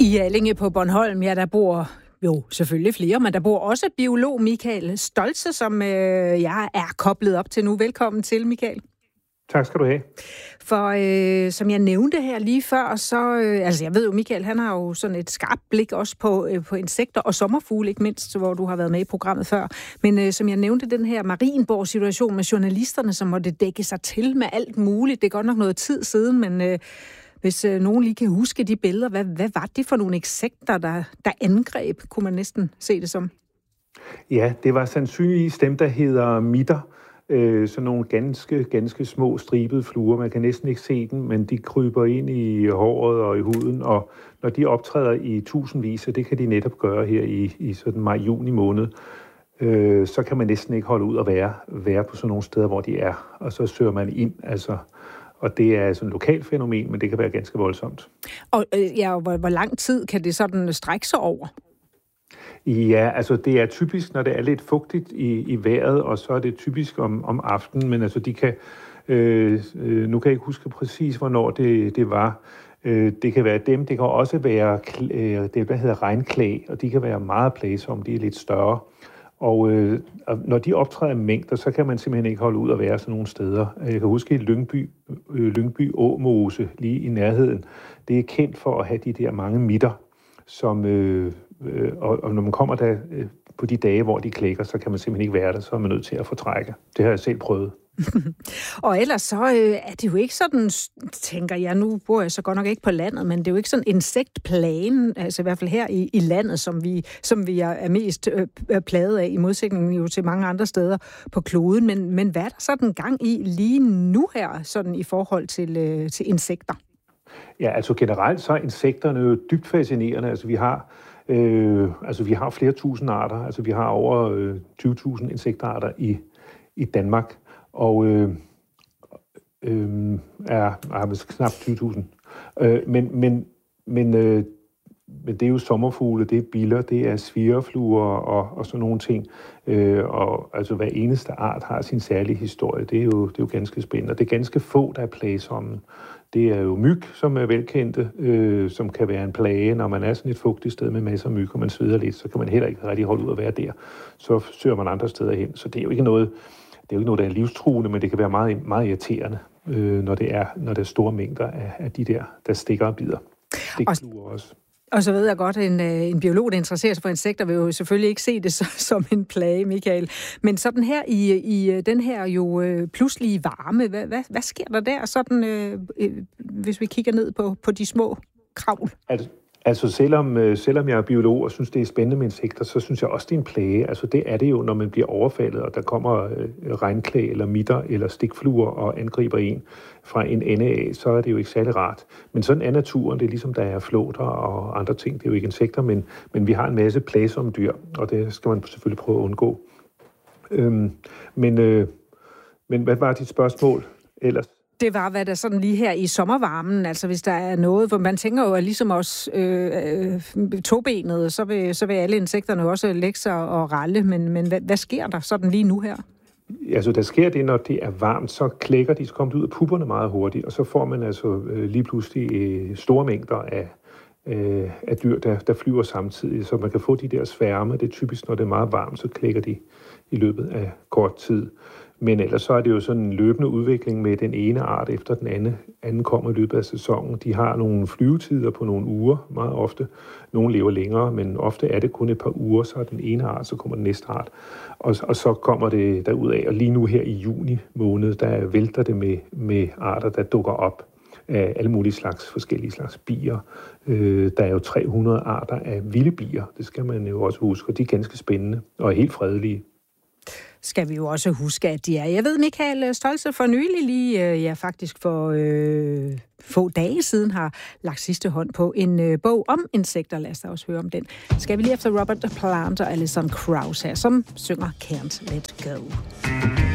I Allinge på Bornholm, ja, der bor jo selvfølgelig flere, men der bor også biolog Michael Stoltze, som jeg er koblet op til nu. Velkommen til, Michael. Tak skal du have. For som jeg nævnte her lige før, så jeg ved jo, Michael, han har jo sådan et skarpt blik også på insekter og sommerfugle, ikke mindst, hvor du har været med i programmet før. Men som jeg nævnte, den her Marienborg-situation med journalisterne, som måtte dække sig til med alt muligt. Det er godt nok noget tid siden, men hvis nogen lige kan huske de billeder, hvad var det for nogle insekter, der angreb, kunne man næsten se det som? Ja, det var sandsynligvis dem, der hedder mitter. Sådan nogle ganske små stribede fluer. Man kan næsten ikke se dem, men de kryber ind i håret og i huden, og når de optræder i tusindvis, så det kan de netop gøre her i sådan maj-juni måned, så kan man næsten ikke holde ud og være på sådan nogle steder, hvor de er. Og så søger man ind, altså. Og det er sådan et lokalt fænomen, men det kan være ganske voldsomt. Og hvor lang tid kan det sådan strække sig over? Ja, altså det er typisk, når det er lidt fugtigt i vejret, og så er det typisk om aftenen, men altså de kan, nu kan jeg ikke huske præcis, hvornår det var. Det kan være dem, det kan også være det, der hedder regnklæ, og de kan være meget plagsomme, de er lidt større. Og når de optræder i mængder, så kan man simpelthen ikke holde ud at være sådan nogle steder. Jeg kan huske i Lyngby Åmose, lige i nærheden. Det er kendt for at have de der mange mitter, som, og når man kommer der på de dage, hvor de klækker, så kan man simpelthen ikke være der, så er man nødt til at fortrække. Det har jeg selv prøvet. Og ellers så er det jo ikke sådan, tænker jeg, nu bor jeg så godt nok ikke på landet, men det er jo ikke sådan insektplagen, altså i hvert fald her i landet, som vi er mest plaget af, i modsætning jo til mange andre steder på kloden. Men hvad er der sådan gang i lige nu her, sådan i forhold til insekter? Ja, altså generelt så er insekterne jo dybt fascinerende. Altså vi har flere tusind arter, altså vi har over 20.000 insektarter i Danmark. Og knap 20.000. Men det er jo sommerfugle, det er biller, det er svirrefluer og sådan nogle ting. Og altså hver eneste art har sin særlige historie. Det er jo ganske spændende. Og det er ganske få, der er plagsomme. Det er jo myg, som er velkendte, som kan være en plage. Når man er sådan et fugtigt sted med masser af myg, og man sveder lidt, så kan man heller ikke rigtig holde ud at være der. Så søger man andre steder hen. Så det er jo ikke noget, der er livstruende, men det kan være meget, meget irriterende, når det er store mængder af de der stikker og bider. Stikfluer også. Og så ved jeg godt, en biolog, der interesserer sig for insekter, vil jo selvfølgelig ikke se det som en plage, Michael. Men sådan her i den her jo pludselige varme, hvad sker der der, sådan, hvis vi kigger ned på de små kravl? Altså selvom jeg er biolog og synes, det er spændende med insekter, så synes jeg også, det er en plage. Altså det er det jo, når man bliver overfaldet, og der kommer regnklæ eller mitter eller stikfluer og angriber en fra en ende af, så er det jo ikke særlig rart. Men sådan er naturen, det er ligesom, der er flåter og andre ting. Det er jo ikke insekter, men vi har en masse plagsomme dyr, og det skal man selvfølgelig prøve at undgå. Men hvad var dit spørgsmål ellers? Det var, hvad der sådan lige her i sommervarmen, altså hvis der er noget, hvor man tænker jo, at ligesom os tobenede, så vil alle insekterne også lægge sig og ralle, men hvad sker der sådan lige nu her? Altså, der sker det, når det er varmt, så klækker de, så kommer de ud af pupperne meget hurtigt, og så får man altså lige pludselig store mængder af dyr, der flyver samtidig, så man kan få de der sværme. Det er typisk, når det er meget varmt, så klækker de i løbet af kort tid. Men ellers så er det jo sådan en løbende udvikling med den ene art efter den anden kommer i løbet af sæsonen. De har nogle flyvetider på nogle uger, meget ofte. Nogle lever længere, men ofte er det kun et par uger, så er den ene art, så kommer den næste art. Og så kommer det derudad. Og lige nu her i juni måned, der vælter det med arter, der dukker op af alle mulige forskellige slags bier. Der er jo 300 arter af vilde bier, det skal man jo også huske, og de er ganske spændende og helt fredelige. Skal vi jo også huske, at de er. Jeg ved, Michael Stoltze for nylig lige, faktisk for få dage siden, har lagt sidste hånd på en bog om insekter. Lad os da også høre om den. Skal vi lige efter Robert Plant og Alison Krauss her, som synger Can't Let Go.